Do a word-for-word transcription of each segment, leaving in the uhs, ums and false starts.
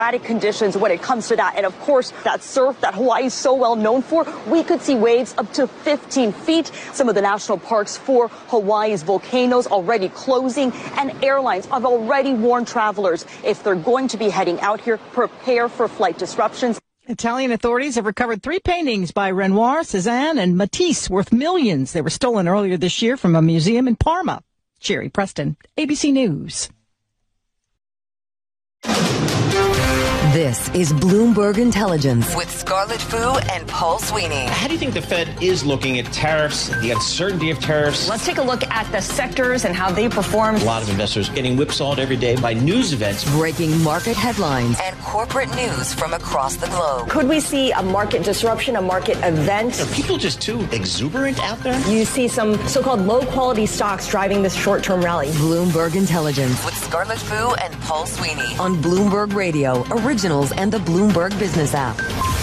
conditions when it comes to that. And of course, that surf that Hawaii is so well known for, we could see waves up to fifteen feet. Some of the national parks for Hawaii's volcanoes already closing, and airlines have already warned travelers if they're going to be heading out here, prepare for flight disruptions. Italian authorities have recovered three paintings by Renoir, Cézanne, and Matisse worth millions. They were stolen earlier this year from a museum in Parma. Sherry Preston, A B C News. This is Bloomberg Intelligence with Scarlett Fu and Paul Sweeney. How do you think the Fed is looking at tariffs, the uncertainty of tariffs? Let's take a look at the sectors and how they perform. A lot of investors getting whipsawed every day by news events. Breaking market headlines and corporate news from across the globe. Could we see a market disruption, a market event? Are people just too exuberant out there? You see some so-called low-quality stocks driving this short-term rally. Bloomberg Intelligence with Scarlett Fu and Paul Sweeney on Bloomberg Radio, Originals and the Bloomberg Business app.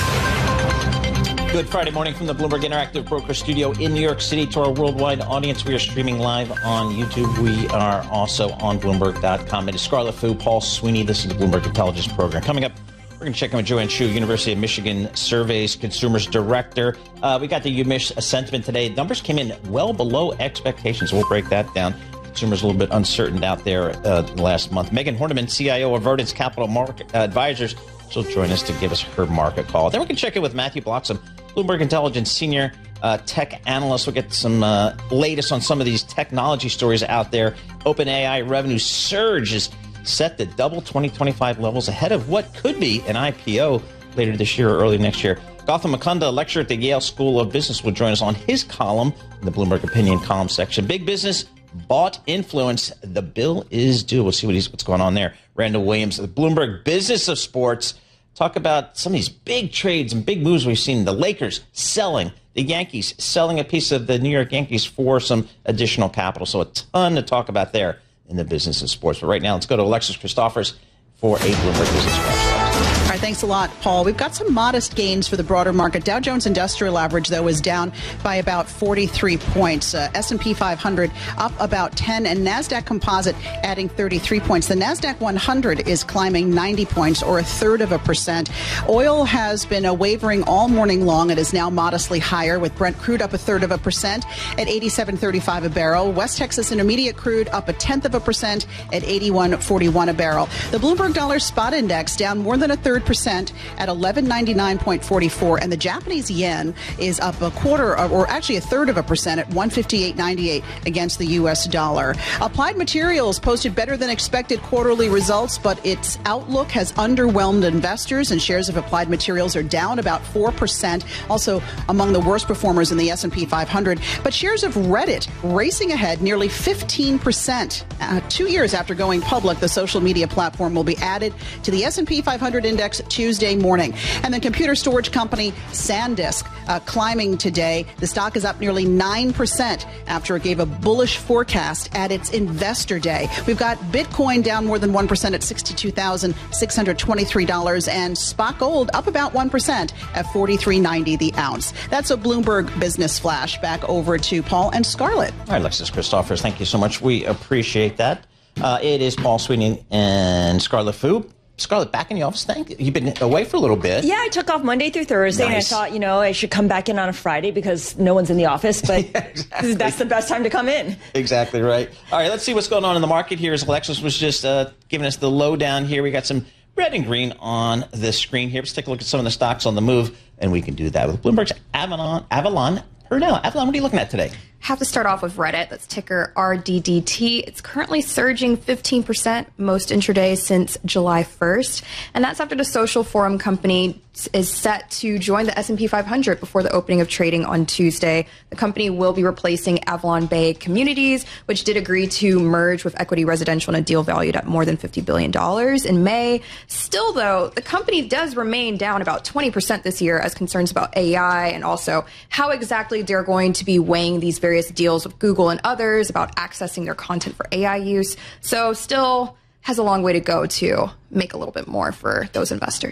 Good Friday morning from the Bloomberg Interactive Broker Studio in New York City. To our worldwide audience, we are streaming live on YouTube. We are also on Bloomberg dot com. It is Scarlett Fu, Paul Sweeney. This is the Bloomberg Intelligence Program. Coming up, we're going to check in with Joanne Shu, University of Michigan Surveys Consumers Director. Uh, we got the U M I S sentiment today. Numbers came in well below expectations. We'll break that down. Consumers a little bit uncertain out there uh, last month. Megan Horniman, C I O of Verdance Capital Market uh, Advisors, she'll join us to give us her market call. Then we can check in with Matthew Bloxham, Bloomberg Intelligence Senior uh, Tech Analyst. We'll get some uh, latest on some of these technology stories out there. OpenAI revenue surge is set to double twenty twenty-five levels ahead of what could be an I P O later this year or early next year. Gautam Mukunda, lecturer at the Yale School of Business, will join us on his column in the Bloomberg Opinion column section. Big business bought influence. The bill is due. We'll see what he's, what's going on there. Randall Williams, the Bloomberg Business of Sports, talk about some of these big trades and big moves we've seen. The Lakers selling, the Yankees selling a piece of the New York Yankees for some additional capital. So a ton to talk about there in the business of sports. But right now, let's go to Alexis Christophers for a Bloomberg Business Flash. All right, thanks a lot, Paul. We've got some modest gains for the broader market. Dow Jones Industrial Average, though, is down by about forty-three points. Uh, S and P five hundred up about ten, and NASDAQ Composite adding thirty-three points. The NASDAQ one hundred is climbing ninety points, or a third of a percent. Oil has been a wavering all morning long. It is now modestly higher, with Brent crude up a third of a percent at eighty-seven thirty-five a barrel. West Texas Intermediate crude up a tenth of a percent at eighty-one forty-one a barrel. The Bloomberg Dollar Spot Index down more than a third percent at eleven ninety-nine forty-four, and the Japanese yen is up a quarter of, or actually a third of a percent at one fifty-eight ninety-eight against the U S dollar. Applied Materials posted better than expected quarterly results, but its outlook has underwhelmed investors, and shares of Applied Materials are down about four percent, also among the worst performers in the S and P five hundred. But shares of Reddit racing ahead nearly fifteen percent. Uh, two years after going public, the social media platform will be added to the S and P five hundred index Tuesday morning. And then computer storage company SanDisk uh, climbing today. The stock is up nearly nine percent after it gave a bullish forecast at its investor day. We've got Bitcoin down more than one percent at sixty-two thousand six hundred twenty-three dollars, and spot gold up about one percent at forty-three ninety the ounce. That's a Bloomberg Business Flash. Back over to Paul and Scarlett. All right, Alexis Christophers, thank you so much. We appreciate that. Uh, it is Paul Sweeney and Scarlett Fu. Scarlett, back in the office. Thank you. You've been away for a little bit. Yeah, I took off Monday through Thursday, nice. And I thought, you know, I should come back in on a Friday because no one's in the office, but yeah, exactly. That's the best time to come in. Exactly right. All right, let's see what's going on in the market here. As Alexis was just uh, giving us the lowdown here, we got some red and green on the screen here. Let's take a look at some of the stocks on the move, and we can do that with Bloomberg's Avalon. Avalon. Purnell. Avalon, what are you looking at today? Have to start off with Reddit. That's ticker R D D T. It's currently surging fifteen percent most intraday since July first. And that's after the social forum company is set to join the S and P five hundred before the opening of trading on Tuesday. The company will be replacing Avalon Bay Communities, which did agree to merge with Equity Residential in a deal valued at more than fifty billion dollars in May. Still, though, the company does remain down about twenty percent this year as concerns about A I and also how exactly they're going to be weighing these various deals with Google and others about accessing their content for A I use. So still has a long way to go to make a little bit more for those investors.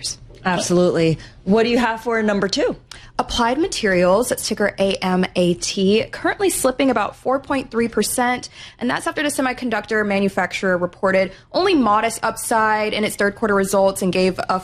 Absolutely. What do you have for number two? Applied Materials, that's ticker A M A T, currently slipping about four point three percent, and that's after the semiconductor manufacturer reported only modest upside in its third quarter results and gave a